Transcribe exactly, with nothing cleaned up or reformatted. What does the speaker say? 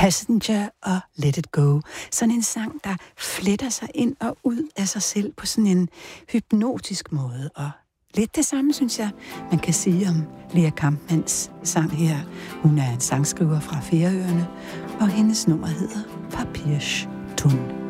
Passenger og Let It Go. Sådan en sang, der fletter sig ind og ud af sig selv på sådan en hypnotisk måde. Og lidt det samme, synes jeg, man kan sige om Lea Kampmanns sang her. Hun er en sangskriver fra Færøerne, og hendes nummer hedder Papirstund.